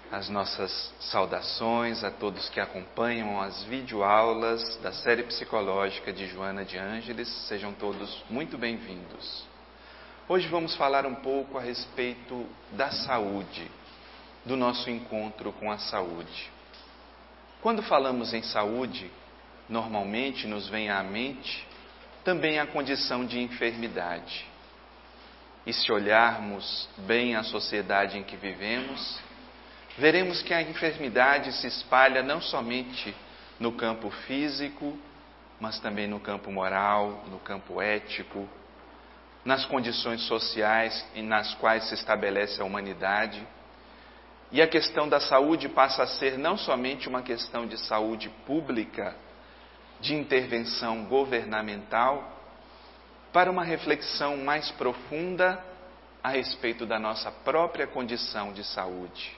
as nossas saudações a todos que acompanham as videoaulas da série psicológica de Joana de Ângeles. Sejam todos muito bem-vindos. Hoje vamos falar um pouco a respeito da saúde, do nosso encontro com a saúde. Quando falamos em saúde, normalmente nos vem à mente também a condição de enfermidade. E se olharmos bem a sociedade em que vivemos, veremos que a enfermidade se espalha não somente no campo físico, mas também no campo moral, no campo ético, nas condições sociais nas quais se estabelece a humanidade. E a questão da saúde passa a ser não somente uma questão de saúde pública, de intervenção governamental, para uma reflexão mais profunda a respeito da nossa própria condição de saúde.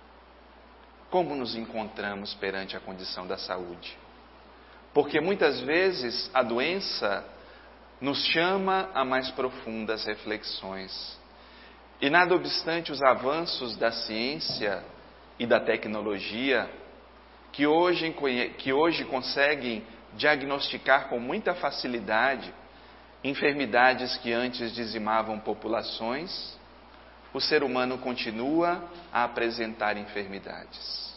Como nos encontramos perante a condição da saúde? Porque muitas vezes a doença nos chama a mais profundas reflexões. E nada obstante os avanços da ciência e da tecnologia, que hoje conseguem diagnosticar com muita facilidade enfermidades que antes dizimavam populações, o ser humano continua a apresentar enfermidades.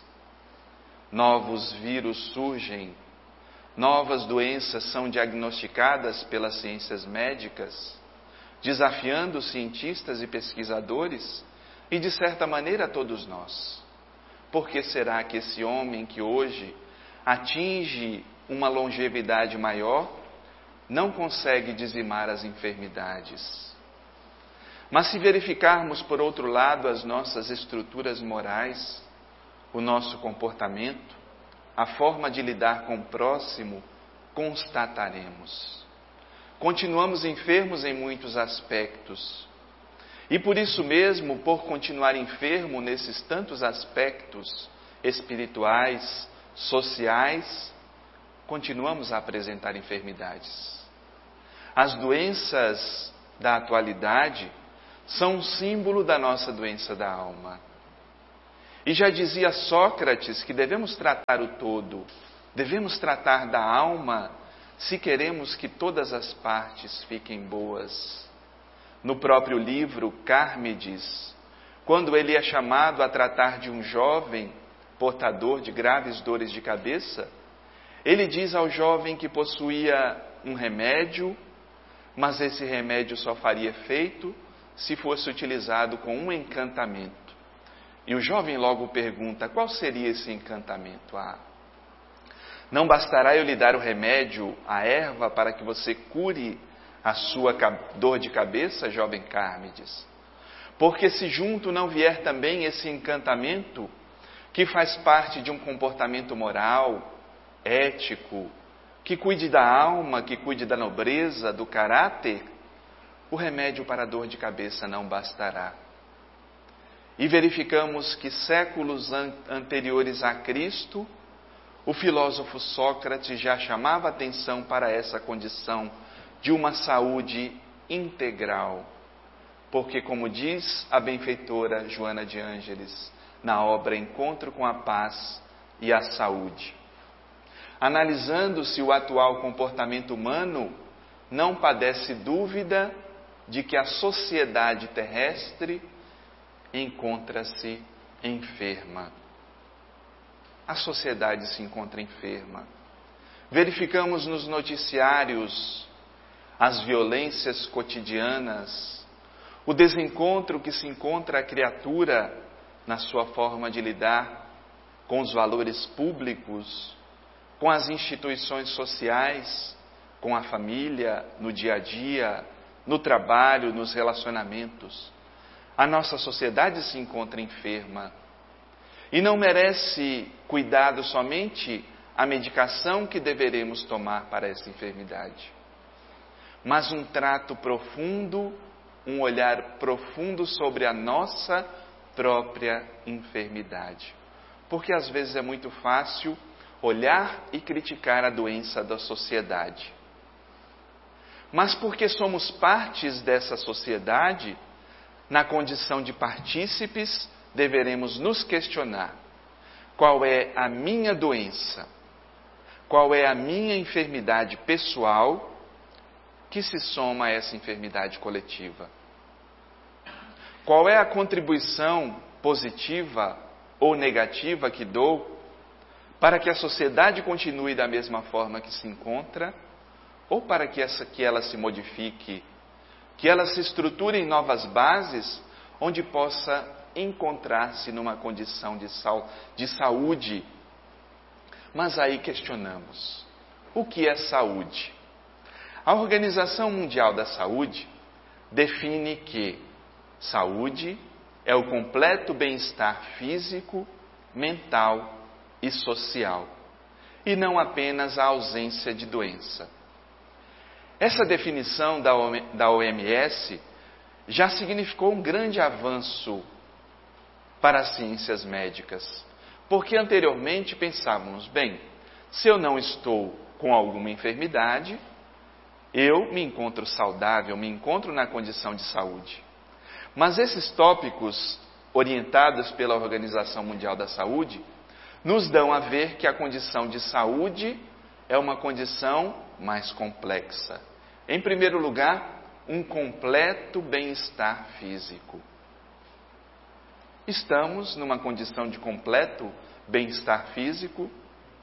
Novos vírus surgem, novas doenças são diagnosticadas pelas ciências médicas, desafiando os cientistas e pesquisadores e, de certa maneira, todos nós. Por que será que esse homem que hoje atinge uma longevidade maior não consegue dizimar as enfermidades? Mas se verificarmos, por outro lado, as nossas estruturas morais, o nosso comportamento, a forma de lidar com o próximo, constataremos. Continuamos enfermos em muitos aspectos. E por isso mesmo, por continuar enfermo nesses tantos aspectos espirituais, sociais, continuamos a apresentar enfermidades. As doenças da atualidade são um símbolo da nossa doença da alma. E já dizia Sócrates que devemos tratar o todo, devemos tratar da alma se queremos que todas as partes fiquem boas. No próprio livro Carmides, quando ele é chamado a tratar de um jovem portador de graves dores de cabeça, ele diz ao jovem que possuía um remédio, mas esse remédio só faria efeito se fosse utilizado com um encantamento. E o jovem logo pergunta: qual seria esse encantamento? Não bastará eu lhe dar o remédio, a erva, para que você cure a sua dor de cabeça, jovem Carmides? Porque se junto não vier também esse encantamento, que faz parte de um comportamento moral, ético, que cuide da alma, que cuide da nobreza, do caráter, o remédio para a dor de cabeça não bastará. E verificamos que séculos anteriores a Cristo, o filósofo Sócrates já chamava atenção para essa condição de uma saúde integral. Porque, como diz a benfeitora Joana de Ângeles, na obra Encontro com a Paz e a Saúde, analisando-se o atual comportamento humano, não padece dúvida de que a sociedade terrestre encontra-se enferma. A sociedade se encontra enferma. Verificamos nos noticiários as violências cotidianas, o desencontro que se encontra a criatura na sua forma de lidar com os valores públicos, com as instituições sociais, com a família, no dia a dia, no trabalho, nos relacionamentos. A nossa sociedade se encontra enferma e não merece cuidado somente a medicação que deveremos tomar para essa enfermidade, mas um trato profundo, um olhar profundo sobre a nossa própria enfermidade. Porque às vezes é muito fácil olhar e criticar a doença da sociedade. Mas porque somos partes dessa sociedade, na condição de partícipes deveremos nos questionar: qual é a minha doença? Qual é a minha enfermidade pessoal que se soma a essa enfermidade coletiva? Qual é a contribuição positiva ou negativa que dou para que a sociedade continue da mesma forma que se encontra, ou para que ela se modifique, que ela se estruture em novas bases, onde possa encontrar-se numa condição de saúde? Mas aí questionamos: o que é saúde? A Organização Mundial da Saúde define que saúde é o completo bem-estar físico, mental e social, e não apenas a ausência de doença. Essa definição da OMS já significou um grande avanço para as ciências médicas, porque anteriormente pensávamos: bem, se eu não estou com alguma enfermidade, eu me encontro saudável, me encontro na condição de saúde. Mas esses tópicos orientados pela Organização Mundial da Saúde nos dão a ver que a condição de saúde é uma condição mais complexa. Em primeiro lugar, um completo bem-estar físico. Estamos numa condição de completo bem-estar físico?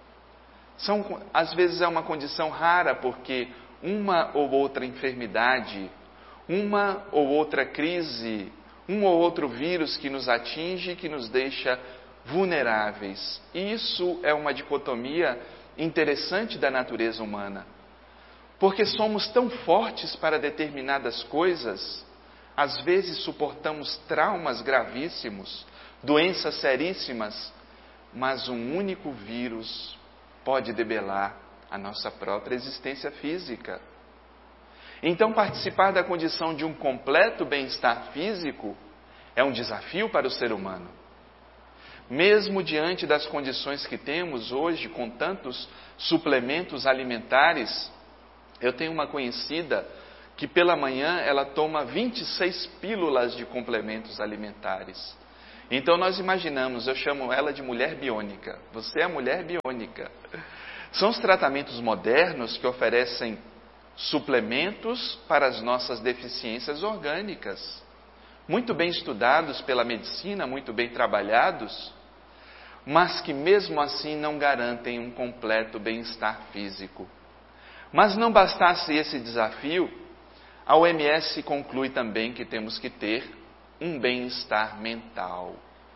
Às vezes é uma condição rara, porque uma ou outra enfermidade, uma ou outra crise, um ou outro vírus que nos atinge, que nos deixa vulneráveis. E isso é uma dicotomia interessante da natureza humana, porque somos tão fortes para determinadas coisas, às vezes suportamos traumas gravíssimos, doenças seríssimas, mas um único vírus pode debelar a nossa própria existência física. Então, participar da condição de um completo bem-estar físico é um desafio para o ser humano. Mesmo diante das condições que temos hoje, com tantos suplementos alimentares, eu tenho uma conhecida que pela manhã ela toma 26 pílulas de complementos alimentares. Então nós imaginamos, eu chamo ela de mulher biônica. Você é a mulher biônica. São os tratamentos modernos que oferecem suplementos para as nossas deficiências orgânicas, muito bem estudados pela medicina, muito bem trabalhados, mas que mesmo assim não garantem um completo bem-estar físico. Mas não bastasse esse desafio, a OMS conclui também que temos que ter um bem-estar mental.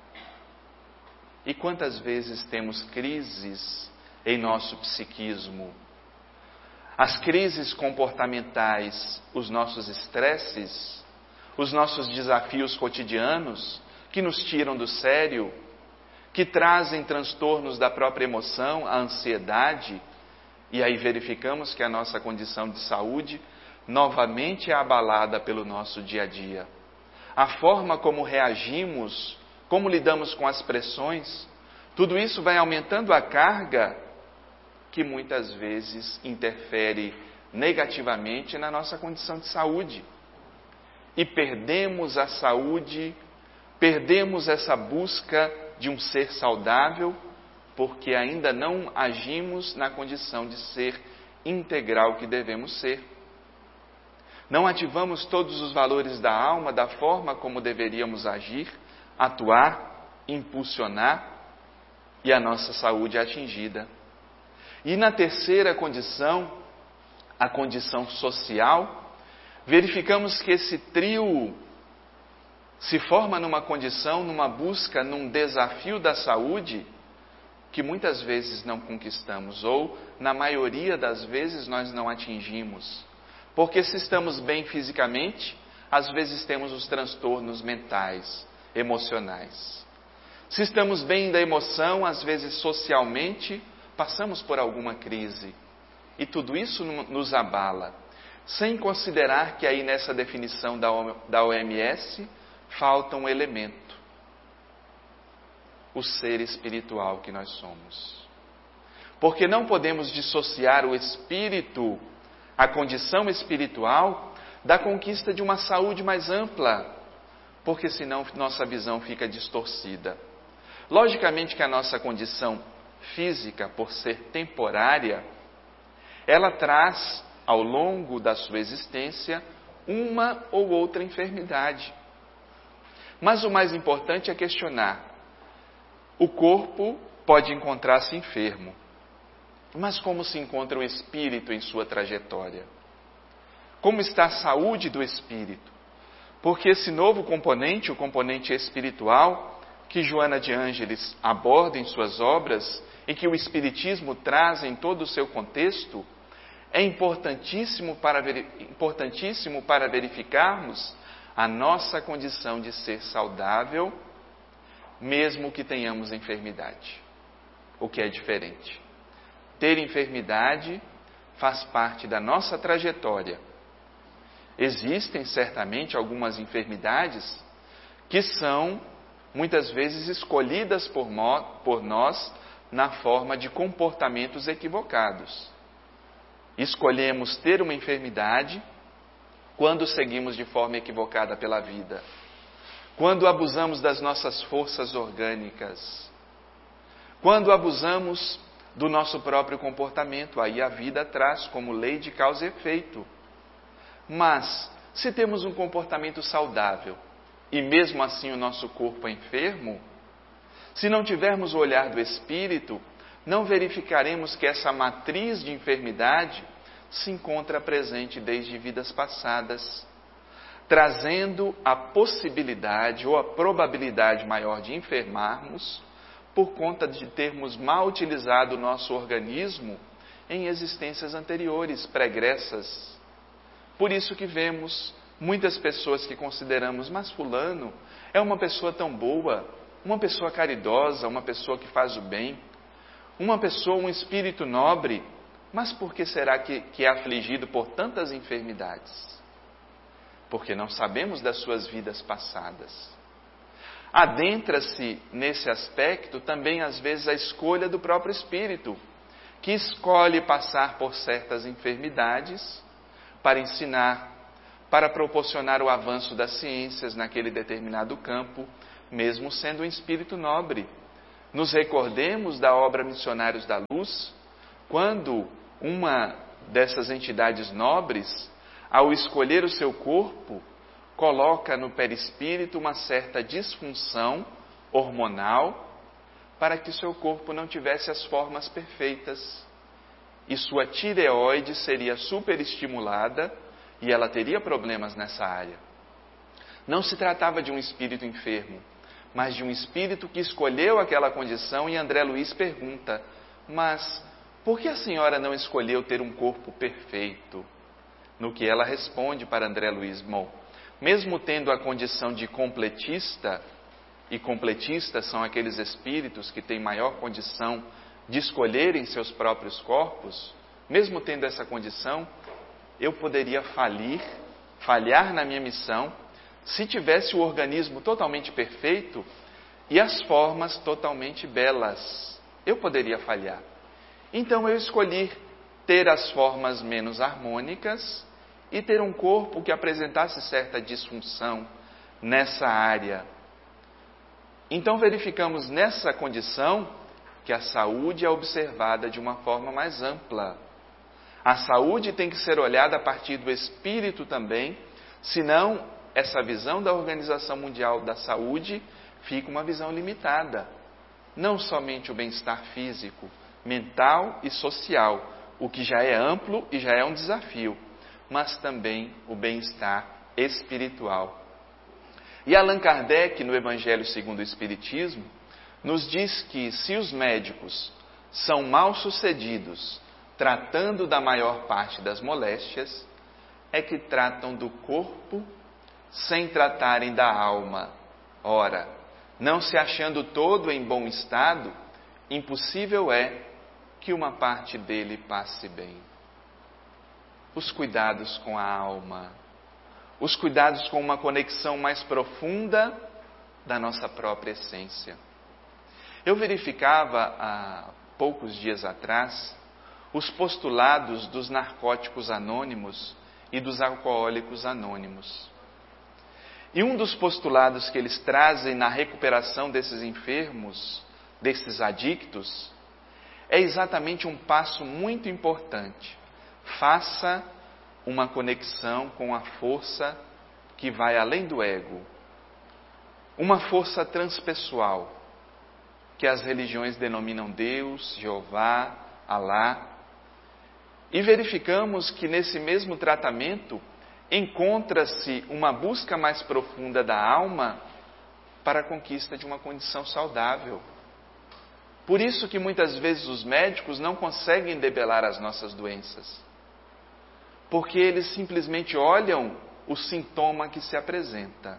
E quantas vezes temos crises em nosso psiquismo? As crises comportamentais, os nossos estresses, os nossos desafios cotidianos, que nos tiram do sério, que trazem transtornos da própria emoção, a ansiedade, e aí verificamos que a nossa condição de saúde novamente é abalada pelo nosso dia a dia. A forma como reagimos, como lidamos com as pressões, tudo isso vai aumentando a carga que muitas vezes interfere negativamente na nossa condição de saúde. E perdemos a saúde, perdemos essa busca de um ser saudável, porque ainda não agimos na condição de ser integral que devemos ser. Não ativamos todos os valores da alma da forma como deveríamos agir, atuar, impulsionar, e a nossa saúde é atingida. E na terceira condição, a condição social, verificamos que esse trio se forma numa condição, numa busca, num desafio da saúde, que muitas vezes não conquistamos, ou na maioria das vezes nós não atingimos. Porque se estamos bem fisicamente, às vezes temos os transtornos mentais, emocionais. Se estamos bem da emoção, às vezes socialmente, passamos por alguma crise. E tudo isso nos abala, sem considerar que aí nessa definição da OMS, falta um elemento: o ser espiritual que nós somos. Porque não podemos dissociar o espírito, a condição espiritual, da conquista de uma saúde mais ampla, porque senão nossa visão fica distorcida. Logicamente que a nossa condição física, por ser temporária, ela traz, ao longo da sua existência, uma ou outra enfermidade. Mas o mais importante é questionar: o corpo pode encontrar-se enfermo, mas como se encontra o espírito em sua trajetória? Como está a saúde do espírito? Porque esse novo componente, o componente espiritual, que Joana de Ângeles aborda em suas obras e que o Espiritismo traz em todo o seu contexto, é importantíssimo para verificarmos a nossa condição de ser saudável, mesmo que tenhamos enfermidade, o que é diferente. Ter enfermidade faz parte da nossa trajetória. Existem certamente algumas enfermidades que são muitas vezes escolhidas por nós na forma de comportamentos equivocados. Escolhemos ter uma enfermidade quando seguimos de forma equivocada pela vida, quando abusamos das nossas forças orgânicas, quando abusamos do nosso próprio comportamento. Aí a vida traz como lei de causa e efeito. Mas, se temos um comportamento saudável e mesmo assim o nosso corpo é enfermo, se não tivermos o olhar do Espírito, não verificaremos que essa matriz de enfermidade se encontra presente desde vidas passadas, trazendo a possibilidade ou a probabilidade maior de enfermarmos por conta de termos mal utilizado o nosso organismo em existências anteriores, pregressas. Por isso que vemos muitas pessoas que consideramos: mas fulano é uma pessoa tão boa, uma pessoa caridosa, uma pessoa que faz o bem, uma pessoa, um espírito nobre, mas por que será que é afligido por tantas enfermidades? Porque não sabemos das suas vidas passadas. Adentra-se nesse aspecto também às vezes a escolha do próprio espírito, que escolhe passar por certas enfermidades para ensinar, para proporcionar o avanço das ciências naquele determinado campo, mesmo sendo um espírito nobre. Nos recordemos da obra Missionários da Luz, quando uma dessas entidades nobres, ao escolher o seu corpo, coloca no perispírito uma certa disfunção hormonal para que seu corpo não tivesse as formas perfeitas. E sua tireoide seria superestimulada e ela teria problemas nessa área. Não se tratava de um espírito enfermo, mas de um espírito que escolheu aquela condição. E André Luiz pergunta: mas por que a senhora não escolheu ter um corpo perfeito? No que ela responde para André Luiz: mesmo tendo a condição de completista, e completistas são aqueles espíritos que têm maior condição de escolherem seus próprios corpos, mesmo tendo essa condição, eu poderia falhar na minha missão, se tivesse o organismo totalmente perfeito e as formas totalmente belas. Eu poderia falhar. Então eu escolhi ter as formas menos harmônicas e ter um corpo que apresentasse certa disfunção nessa área. Então verificamos nessa condição que a saúde é observada de uma forma mais ampla. A saúde tem que ser olhada a partir do espírito também, senão essa visão da Organização Mundial da Saúde fica uma visão limitada. Não somente o bem-estar físico, mental e social, o que já é amplo e já é um desafio, mas também o bem-estar espiritual. E Allan Kardec, no Evangelho segundo o Espiritismo, nos diz que se os médicos são mal sucedidos tratando da maior parte das moléstias, é que tratam do corpo sem tratarem da alma. Ora, não se achando todo em bom estado, impossível é que uma parte dele passe bem. Os cuidados com a alma, os cuidados com uma conexão mais profunda da nossa própria essência. Eu verificava há poucos dias atrás os postulados dos narcóticos anônimos e dos alcoólicos anônimos. E um dos postulados que eles trazem na recuperação desses enfermos, desses adictos, é exatamente um passo muito importante. Faça uma conexão com a força que vai além do ego. Uma força transpessoal, que as religiões denominam Deus, Jeová, Alá. E verificamos que nesse mesmo tratamento encontra-se uma busca mais profunda da alma para a conquista de uma condição saudável. Por isso que muitas vezes os médicos não conseguem debelar as nossas doenças. Porque eles simplesmente olham o sintoma que se apresenta.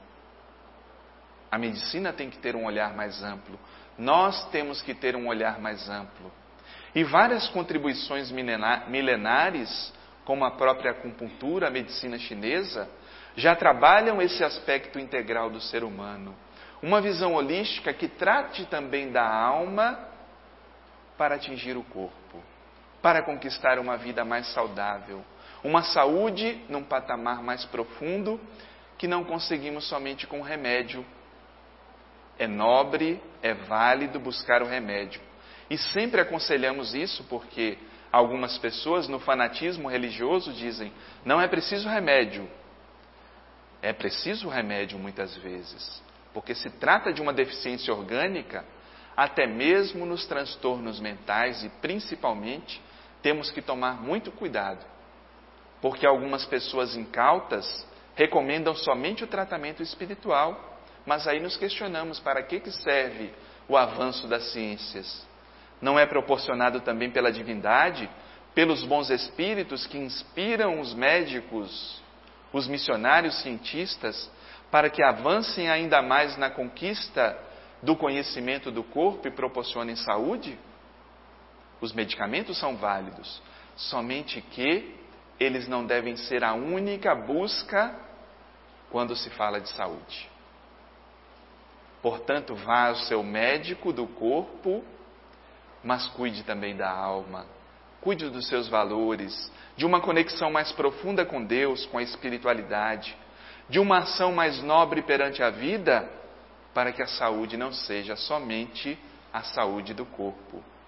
A medicina tem que ter um olhar mais amplo. Nós temos que ter um olhar mais amplo. E várias contribuições milenares, como a própria acupuntura, a medicina chinesa, já trabalham esse aspecto integral do ser humano. Uma visão holística que trate também da alma para atingir o corpo, para conquistar uma vida mais saudável, uma saúde num patamar mais profundo que não conseguimos somente com remédio. É nobre, é válido buscar o remédio. E sempre aconselhamos isso porque algumas pessoas no fanatismo religioso dizem, não é preciso remédio. É preciso remédio muitas vezes, porque se trata de uma deficiência orgânica, até mesmo nos transtornos mentais e principalmente, temos que tomar muito cuidado, porque algumas pessoas incautas recomendam somente o tratamento espiritual, mas aí nos questionamos para que serve o avanço das ciências. Não é proporcionado também pela divindade, pelos bons espíritos que inspiram os médicos, os missionários cientistas, para que avancem ainda mais na conquista do conhecimento do corpo e proporcionem saúde? Os medicamentos são válidos, somente que eles não devem ser a única busca quando se fala de saúde. Portanto, vá ao seu médico do corpo, mas cuide também da alma, cuide dos seus valores, de uma conexão mais profunda com Deus, com a espiritualidade, de uma ação mais nobre perante a vida, para que a saúde não seja somente a saúde do corpo,